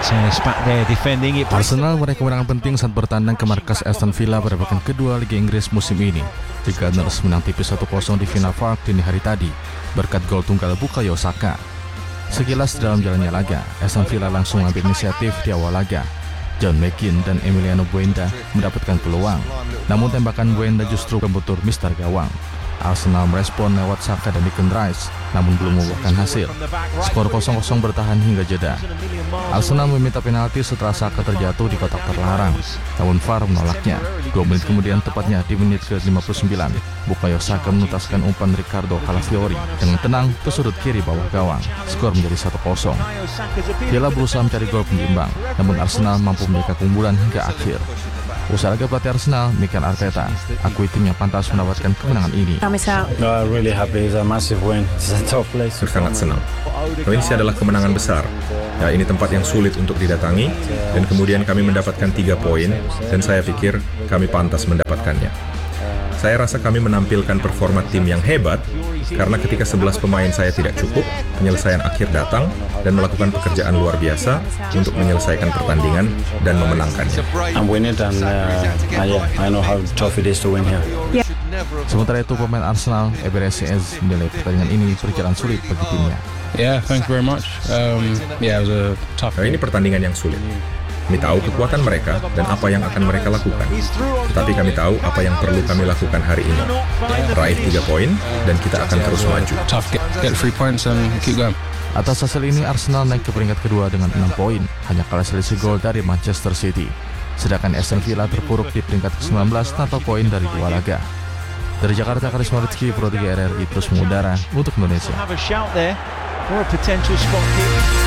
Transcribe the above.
Cortez back there defending it. Arsenal meraih kemenangan penting saat bertandang ke markas Aston Villa pada pekan kedua Liga Inggris musim ini. The Gunners menang tipis 1-0 di Villa Park dini hari tadi berkat gol tunggal Bukayo Saka. Sekilas dalam jalannya laga, Aston Villa langsung mengambil inisiatif di awal laga. John McGinn dan Emiliano Buenda mendapatkan peluang, namun tembakan Buenda justru membentur Mister Gawang. Arsenal merespon lewat Saka dan Declan Rice, namun belum membuahkan hasil. Skor 0-0 bertahan hingga jeda. Arsenal meminta penalti setelah Saka terjatuh di kotak terlarang, namun VAR menolaknya. 2 menit kemudian, tepatnya di menit ke-59, Bukayo Saka menuntaskan umpan Ricardo Calafiori dengan tenang ke sudut kiri bawah gawang. Skor menjadi 1-0. Villa berusaha mencari gol penyimbang, namun Arsenal mampu menjaga keunggulan hingga akhir. Usai laga, pelatih Arsenal, Mikel Arteta, akui timnya pantas mendapatkan kemenangan ini. Really happy. It's a massive win. It's a tough place. Sangat senang. Ini adalah kemenangan besar. Ya, ini tempat yang sulit untuk didatangi, dan kemudian kami mendapatkan 3 poin, dan saya pikir kami pantas mendapatkannya. Saya rasa kami menampilkan performa tim yang hebat, karena ketika 11 pemain saya tidak cukup, penyelesaian akhir datang dan melakukan pekerjaan luar biasa untuk menyelesaikan pertandingan dan memenangkannya. I'm winning and I know how tough it is to win here. Sementara itu, pemain Arsenal, Eberechieze, menilai pertandingan ini berjalan sulit bagi timnya. Yeah, thank you very much. Yeah, it was a tough. Ini pertandingan yang sulit. Kami tahu kekuatan mereka dan apa yang akan mereka lakukan. Tetapi kami tahu apa yang perlu kami lakukan hari ini. Raih 3 poin dan kita akan terus maju. Tough. Get 3 points and keep going. Atas hasil ini, Arsenal naik ke peringkat kedua dengan 6 poin, hanya kalah selisih gol dari Manchester City. Sedangkan Aston Villa terpuruk di peringkat ke-19 tanpa poin dari 2 laga. Dari Jakarta, Karisma Rizky, Pro 3 RRI terus mengudara untuk Indonesia.